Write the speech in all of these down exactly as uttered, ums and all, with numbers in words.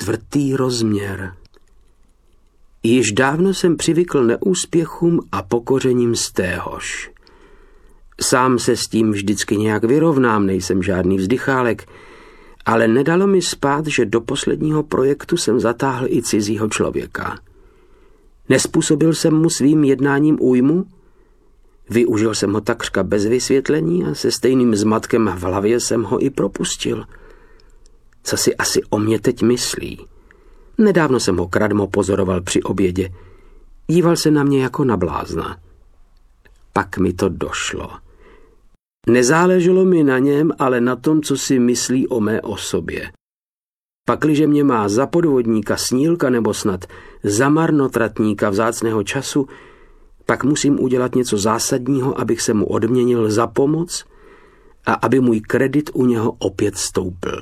čtvrtý rozměr. Již dávno jsem přivykl neúspěchům a pokořením z téhož. Sám se s tím vždycky nějak vyrovnám, nejsem žádný vzdychálek, ale nedalo mi spát, že do posledního projektu jsem zatáhl i cizího člověka. Nespůsobil jsem mu svým jednáním újmu? Využil jsem ho takřka bez vysvětlení a se stejným zmatkem v hlavě jsem ho i propustil. Co si asi o mě teď myslí? Nedávno jsem ho kradmo pozoroval při obědě. Díval se na mě jako na blázna. Pak mi to došlo. Nezáleželo mi na něm, ale na tom, co si myslí o mé osobě. Pakliže mě má za podvodníka, snílka nebo snad za marnotratníka vzácného času, pak musím udělat něco zásadního, abych se mu odměnil za pomoc a aby můj kredit u něho opět stoupl.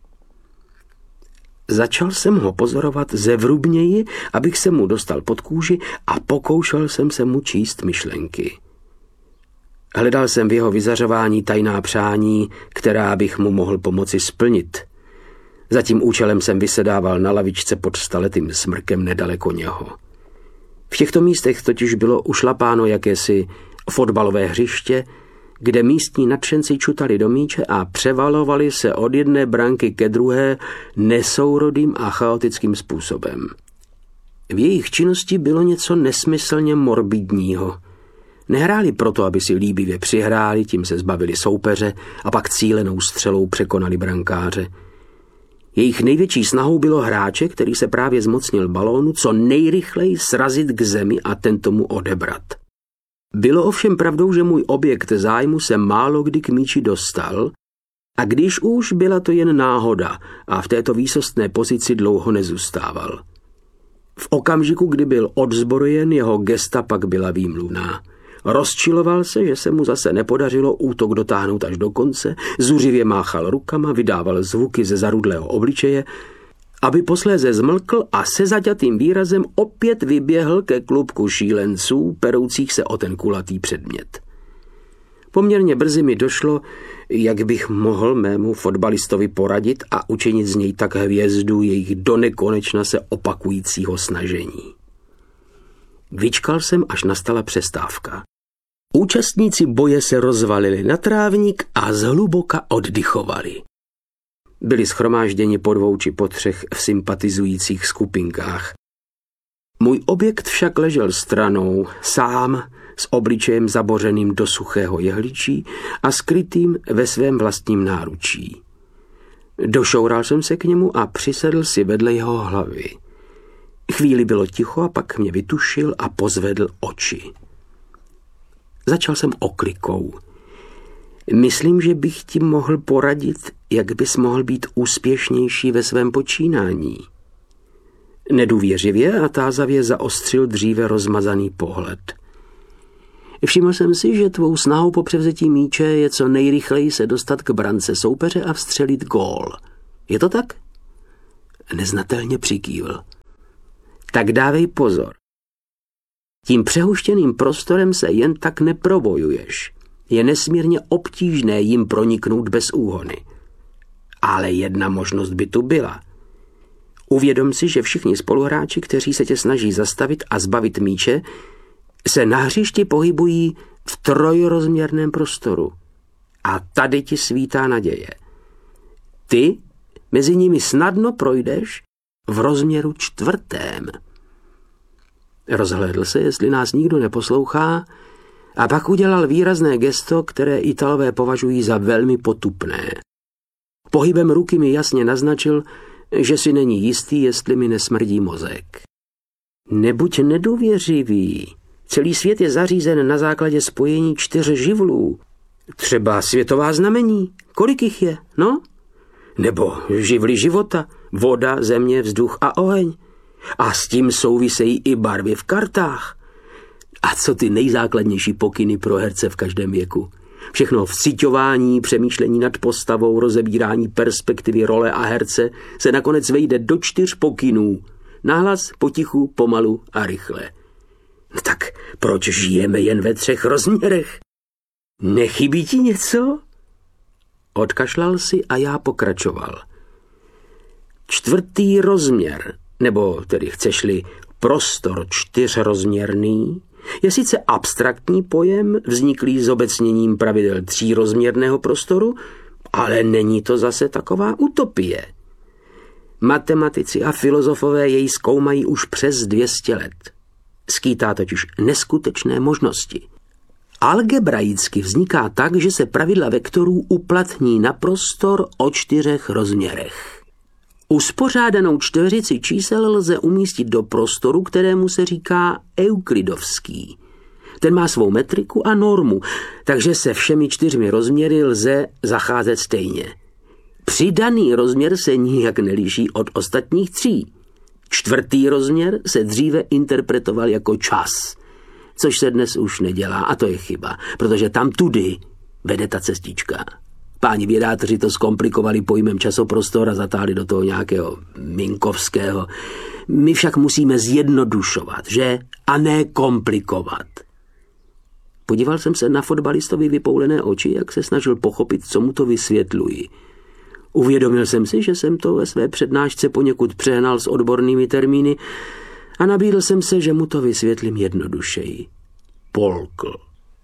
Začal jsem ho pozorovat zevrubněji, abych se mu dostal pod kůži a pokoušel jsem se mu číst myšlenky. Hledal jsem v jeho vyzařování tajná přání, která bych mu mohl pomoci splnit. Za tím účelem jsem vysedával na lavičce pod staletým smrkem nedaleko něho. V těchto místech totiž bylo ušlapáno jakési fotbalové hřiště, kde místní nadšenci čutali do míče a převalovali se od jedné branky ke druhé nesourodým a chaotickým způsobem. V jejich činnosti bylo něco nesmyslně morbidního. Nehráli proto, aby si líbivě přihráli, tím se zbavili soupeře a pak cílenou střelou překonali brankáře. Jejich největší snahou bylo hráče, který se právě zmocnil balónu, co nejrychleji srazit k zemi a tento mu odebrat. Bylo ovšem pravdou, že můj objekt zájmu se málo kdy k míči dostal, a když už, byla to jen náhoda a v této výsostné pozici dlouho nezůstával. V okamžiku, kdy byl odzbrojen, jeho gesta pak byla výmluvná. Rozčiloval se, že se mu zase nepodařilo útok dotáhnout až do konce, zuřivě máchal rukama, vydával zvuky ze zarudlého obličeje, aby posléze zmlkl a se zaťatým výrazem opět vyběhl ke klubku šílenců, peroucích se o ten kulatý předmět. Poměrně brzy mi došlo, jak bych mohl mému fotbalistovi poradit a učinit z něj tak hvězdu jejich donekonečna se opakujícího snažení. Vyčkal jsem, až nastala přestávka. Účastníci boje se rozvalili na trávník a zhluboka oddychovali. Byli shromážděni po dvou či po třech v sympatizujících skupinkách. Můj objekt však ležel stranou, sám, s obličejem zabořeným do suchého jehličí a skrytým ve svém vlastním náručí. Došoural jsem se k němu a přisedl si vedle jeho hlavy. Chvíli bylo ticho a pak mě vytušil a pozvedl oči. Začal jsem oklikou. Myslím, že bych ti mohl poradit, jak bys mohl být úspěšnější ve svém počínání. Nedůvěřivě a tázavě zaostřil dříve rozmazaný pohled. Všiml jsem si, že tvou snahou po převzetí míče je co nejrychleji se dostat k brance soupeře a vstřelit gól. Je to tak? Neznatelně přikývl. Tak dávej pozor. Tím přehuštěným prostorem se jen tak neprovojuješ. Je nesmírně obtížné jim proniknout bez úhony. Ale jedna možnost by tu byla. Uvědom si, že všichni spoluhráči, kteří se tě snaží zastavit a zbavit míče, se na hřišti pohybují v trojrozměrném prostoru. A tady ti svítá naděje. Ty mezi nimi snadno projdeš v rozměru čtvrtém. Rozhlédl se, jestli nás nikdo neposlouchá, a pak udělal výrazné gesto, které Italové považují za velmi potupné. Pohybem ruky mi jasně naznačil, že si není jistý, jestli mi nesmrdí mozek. Nebuď nedůvěřivý. Celý svět je zařízen na základě spojení čtyř živlů. Třeba světová znamení. Kolik jich je, no? Nebo živly života, voda, země, vzduch a oheň. A s tím souvisejí i barvy v kartách. A co ty nejzákladnější pokyny pro herce v každém věku? Všechno vciťování, přemýšlení nad postavou, rozebírání perspektivy role a herce se nakonec vejde do čtyř pokynů. Nahlas, potichu, pomalu a rychle. No tak proč žijeme jen ve třech rozměrech? Nechybí ti něco? Odkašlal si a já pokračoval. Čtvrtý rozměr, nebo tedy chceš-li prostor čtyřrozměrný, je sice abstraktní pojem, vzniklý zobecněním pravidel třírozměrného prostoru, ale není to zase taková utopie. Matematici a filozofové jej zkoumají už přes dvě stě let. Skýtá totiž neskutečné možnosti. Algebraicky vzniká tak, že se pravidla vektorů uplatní na prostor o čtyřech rozměrech. Uspořádanou čtveřici čísel lze umístit do prostoru, kterému se říká euklidovský. Ten má svou metriku a normu, takže se všemi čtyřmi rozměry lze zacházet stejně. Přidaný rozměr se nijak neliší od ostatních tří. Čtvrtý rozměr se dříve interpretoval jako čas, což se dnes už nedělá, a to je chyba, protože tam tudy vede ta cestička. Páni vědátoři to zkomplikovali pojmem časoprostor a zatáhli do toho nějakého Minkovského. My však musíme zjednodušovat, že? A ne komplikovat. Podíval jsem se na fotbalistovi vypoulené oči, jak se snažil pochopit, co mu to vysvětluji. Uvědomil jsem si, že jsem to ve své přednášce poněkud přehnal s odbornými termíny a nabídl jsem se, že mu to vysvětlím jednodušeji. Polkl.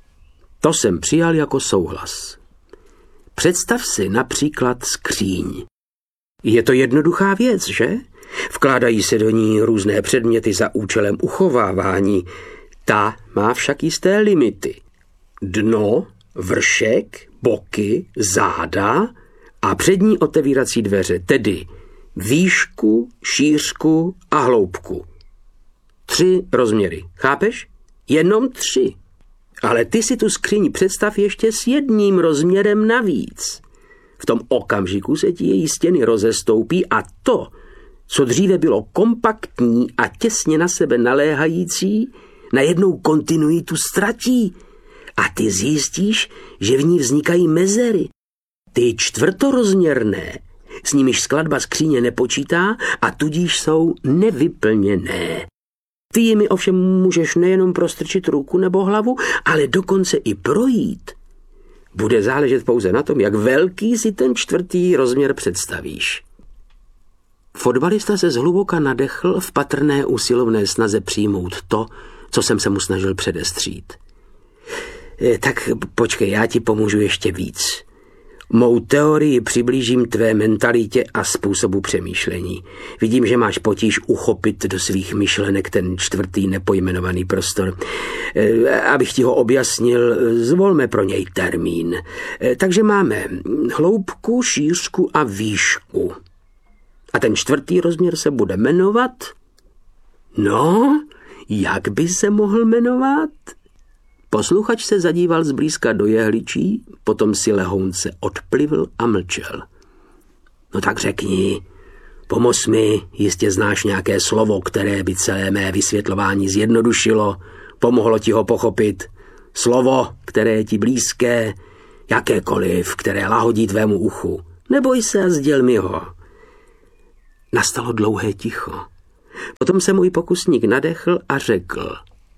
To jsem přijal jako souhlas. Představ si například skříň. Je to jednoduchá věc, že? Vkládají se do ní různé předměty za účelem uchovávání. Ta má však jisté limity. Dno, vršek, boky, záda a přední otevírací dveře, tedy výšku, šířku a hloubku. Tři rozměry, chápeš? Jenom tři. Ale ty si tu skříň představ ještě s jedním rozměrem navíc. V tom okamžiku se ti její stěny rozestoupí a to, co dříve bylo kompaktní a těsně na sebe naléhající, najednou kontinuitu ztratí a ty zjistíš, že v ní vznikají mezery. Ty čtvrtorozměrné, s nimiž skladba skříně nepočítá a tudíž jsou nevyplněné. Ty jimi ovšem můžeš nejenom prostrčit ruku nebo hlavu, ale dokonce i projít. Bude záležet pouze na tom, jak velký si ten čtvrtý rozměr představíš. Fotbalista se zhluboka nadechl v patrné usilovné snaze přijmout to, co jsem se mu snažil předestřít. E, tak počkej, já ti pomůžu ještě víc. Mou teorii přiblížím tvé mentalitě a způsobu přemýšlení. Vidím, že máš potíž uchopit do svých myšlenek ten čtvrtý nepojmenovaný prostor. E, abych ti ho objasnil, zvolme pro něj termín. E, takže máme hloubku, šířku a výšku. A ten čtvrtý rozměr se bude jmenovat? No, jak by se mohl jmenovat? Posluchač se zadíval zblízka do jehličí, potom si lehounce odplivl a mlčel. No tak řekni, pomoz mi, jistě znáš nějaké slovo, které by celé mé vysvětlování zjednodušilo, pomohlo ti ho pochopit. Slovo, které je ti blízké, jakékoliv, které lahodí tvému uchu. Neboj se a sděl mi ho. Nastalo dlouhé ticho. Potom se můj pokusník nadechl a řekl: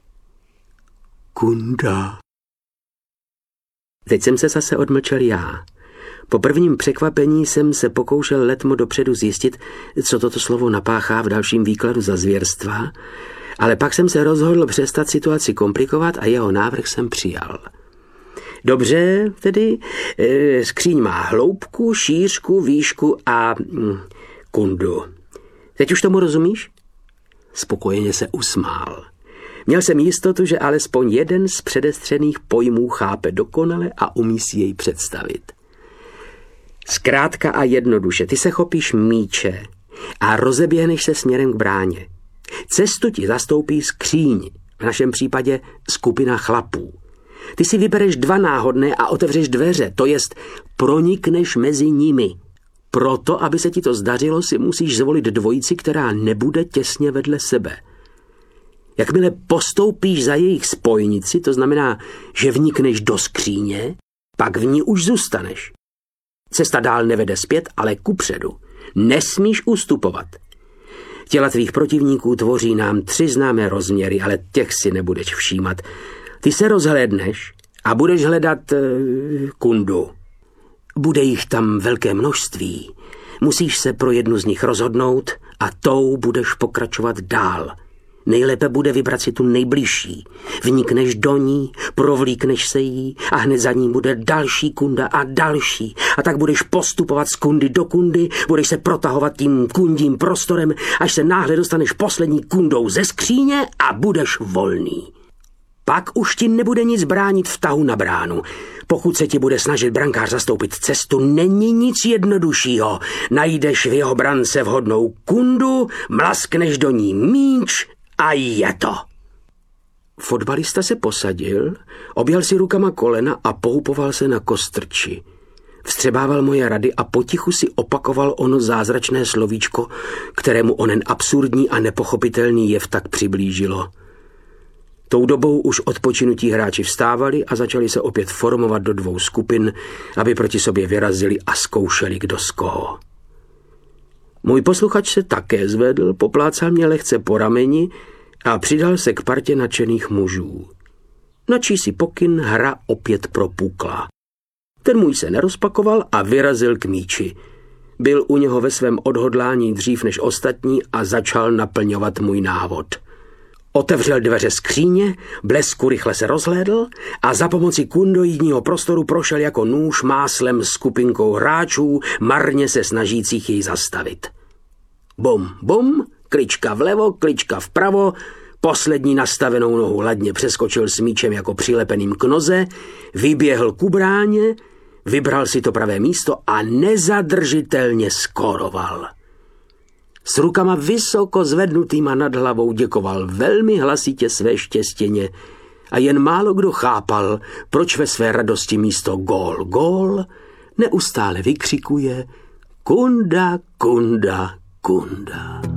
Kunda. Teď jsem se zase odmlčel já. Po prvním překvapení jsem se pokoušel letmo dopředu zjistit, co toto slovo napáchá v dalším výkladu za zvěrstva, ale pak jsem se rozhodl přestat situaci komplikovat a jeho návrh jsem přijal. Dobře, tedy e, skříň má hloubku, šířku, výšku a mm, kundu. Teď už tomu rozumíš? Spokojeně se usmál. Měl jsem jistotu, že alespoň jeden z předestřených pojmů chápe dokonale a umí si jej představit. Zkrátka a jednoduše, ty se chopíš míče a rozeběhneš se směrem k bráně. Cestu ti zastoupí skříň, v našem případě skupina chlapů. Ty si vybereš dva náhodné a otevřeš dveře, to jest pronikneš mezi nimi. Proto, aby se ti to zdařilo, si musíš zvolit dvojici, která nebude těsně vedle sebe. Jakmile postoupíš za jejich spojnici, to znamená, že vnikneš do skříně, pak v ní už zůstaneš. Cesta dál nevede zpět, ale kupředu. Nesmíš ustupovat. Těla tvých protivníků tvoří nám tři známé rozměry, ale těch si nebudeš všímat. Ty se rozhlédneš a budeš hledat uh, kundu. Bude jich tam velké množství. Musíš se pro jednu z nich rozhodnout a tou budeš pokračovat dál. Nejlépe bude vybrat si tu nejbližší. Vnikneš do ní, provlíkneš se jí a hned za ní bude další kunda a další. A tak budeš postupovat z kundy do kundy, budeš se protahovat tím kundím prostorem, až se náhle dostaneš poslední kundou ze skříně a budeš volný. Pak už ti nebude nic bránit v tahu na bránu. Pokud se ti bude snažit brankář zastoupit cestu, není nic jednoduššího. Najdeš v jeho brance vhodnou kundu, mlaskneš do ní míč a je to. Fotbalista se posadil, objal si rukama kolena a poupoval se na kostrči. Vstřebával moje rady a potichu si opakoval ono zázračné slovíčko, kterému onen absurdní a nepochopitelný jev tak přiblížilo. Tou dobou už odpočinutí hráči vstávali a začali se opět formovat do dvou skupin, aby proti sobě vyrazili a zkoušeli, kdo z koho. Můj posluchač se také zvedl, poplácal mě lehce po rameni a přidal se k partě nadšených mužů. Na čísi pokyn hra opět propukla. Ten můj se nerozpakoval a vyrazil k míči. Byl u něho ve svém odhodlání dřív než ostatní a začal naplňovat můj návod. Otevřel dveře skříně, blesku rychle se rozhlédl a za pomoci kundoidního prostoru prošel jako nůž máslem skupinkou hráčů, marně se snažících jej zastavit. Bum, bum, klička vlevo, klička vpravo, poslední nastavenou nohu ladně přeskočil s míčem jako přilepeným k noze, vyběhl ku bráně, vybral si to pravé místo a nezadržitelně skóroval. S rukama vysoko zvednutýma nad hlavou děkoval velmi hlasitě své štěstěně a jen málo kdo chápal, proč ve své radosti místo gól, gól neustále vykřikuje kunda, kunda, kunda.